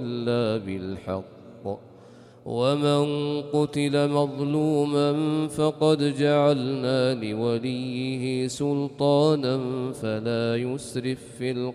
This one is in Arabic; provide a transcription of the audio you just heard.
إلا بالحق ومن قتل مظلوما فقد جعلنا لوليه سلطانا فلا يسرف في